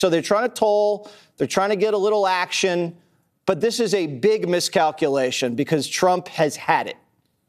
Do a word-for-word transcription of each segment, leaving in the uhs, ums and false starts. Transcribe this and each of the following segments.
So they're trying to toll, they're trying to get a little action, but this is a big miscalculation because Trump has had it.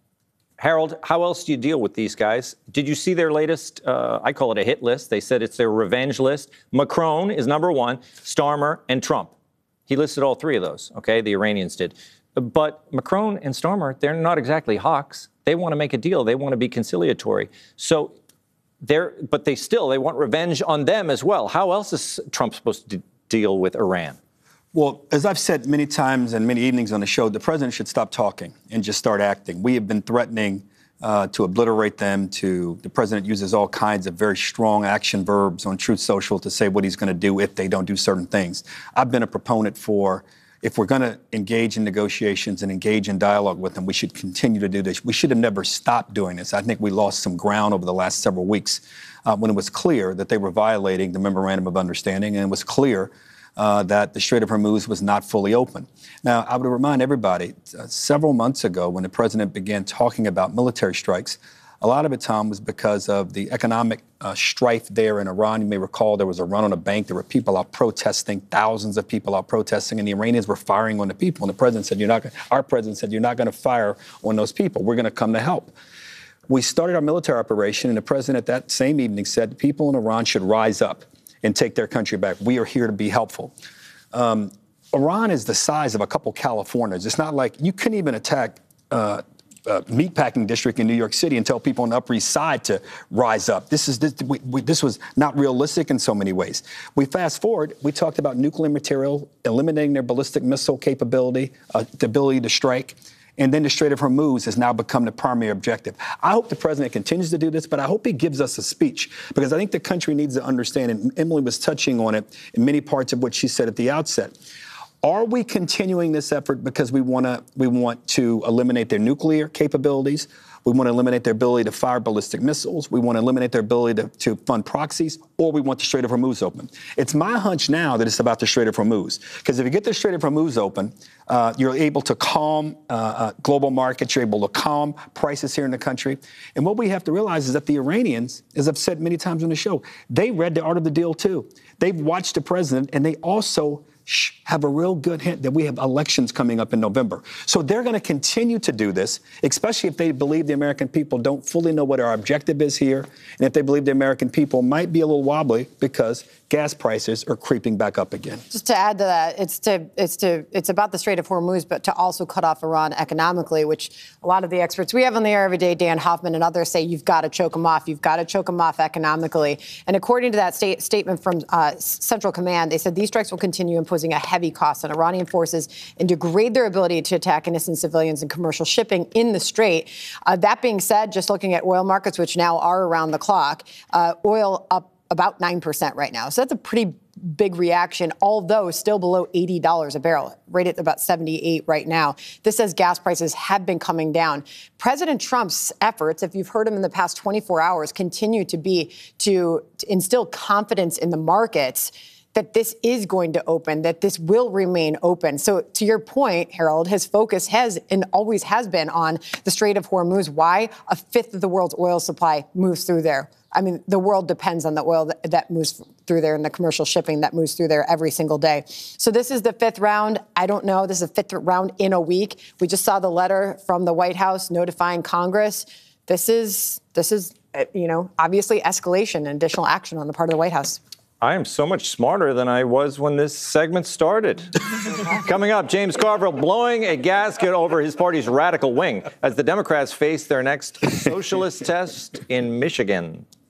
Harold, how else do you deal with these guys? Did you see their latest, uh, I call it a hit list. They said it's their revenge list. Macron is number one, Starmer and Trump. He listed all three of those, okay? The Iranians did. But Macron and Starmer, they're not exactly hawks. They want to make a deal. They want to be conciliatory. So they're, but they still, they want revenge on them as well. How else is Trump supposed to deal with Iran? Well, as I've said many times and many evenings on the show, the president should stop talking and just start acting. We have been threatening uh, to obliterate them. To the president uses all kinds of very strong action verbs on Truth Social to say what he's going to do if they don't do certain things. I've been a proponent for, if we're going to engage in negotiations and engage in dialogue with them, we should continue to do this. We should have never stopped doing this. I think we lost some ground over the last several weeks uh, when it was clear that they were violating the memorandum of understanding, and it was clear Uh, that the Strait of Hormuz was not fully open. Now, I would remind everybody, uh, several months ago when the president began talking about military strikes, a lot of it, Tom, was because of the economic uh, strife there in Iran. You may recall there was a run on a bank. There were people out protesting, thousands of people out protesting, and the Iranians were firing on the people. And the president said, "You're not gonna, our president said, you're not going to fire on those people. We're going to come to help." We started our military operation, and the president at that same evening said the people in Iran should rise up and take their country back. We are here to be helpful. Um, Iran is the size of a couple Californias. It's not like you couldn't even attack uh, uh, meatpacking district in New York City and tell people on the Upper East Side to rise up. This is this, we, we, this was not realistic in so many ways. We fast forward. We talked about nuclear material, eliminating their ballistic missile capability, uh, the ability to strike. And then the Strait of Hormuz has now become the primary objective. I hope the president continues to do this, but I hope he gives us a speech, because I think the country needs to understand, and Emily was touching on it in many parts of what she said at the outset. Are we continuing this effort because we want to we want to eliminate their nuclear capabilities? We want to eliminate their ability to fire ballistic missiles. We want to eliminate their ability to, to fund proxies, or we want the Strait of Hormuz open. It's my hunch now that it's about the Strait of Hormuz, because if you get the Strait of Hormuz open, uh, you're able to calm uh, uh, global markets. You're able to calm prices here in the country. And what we have to realize is that the Iranians, as I've said many times on the show, they read the art of the deal too. They've watched the president, and they also have a real good hint that we have elections coming up in November. So they're going to continue to do this, especially if they believe the American people don't fully know what our objective is here, and if they believe the American people might be a little wobbly because gas prices are creeping back up again. Just to add to that, it's to it's to it's about the Strait of Hormuz, but to also cut off Iran economically, which a lot of the experts we have on the air every day, Dan Hoffman and others, say you've got to choke them off. You've got to choke them off economically. And according to that state, statement from uh, Central Command, they said these strikes will continue imposing a heavy cost on Iranian forces and degrade their ability to attack innocent civilians and commercial shipping in the Strait. Uh, that being said, just looking at oil markets, which now are around the clock, uh, oil up about nine percent right now. So that's a pretty big reaction, although still below eighty dollars a barrel, right at about seventy-eight right now. This says gas prices have been coming down. President Trump's efforts, if you've heard him in the past twenty-four hours, continue to be to, to instill confidence in the markets that this is going to open, that this will remain open. So to your point, Harold, his focus has and always has been on the Strait of Hormuz. Why? A fifth of the world's oil supply moves through there. I mean, the world depends on the oil that, that moves through there and the commercial shipping that moves through there every single day. So this is the fifth round. I don't know. This is the fifth round in a week. We just saw the letter from the White House notifying Congress. This is, this is, you know, obviously escalation and additional action on the part of the White House. I am so much smarter than I was when this segment started. Coming up, James Carville blowing a gasket over his party's radical wing as the Democrats face their next socialist test in Michigan.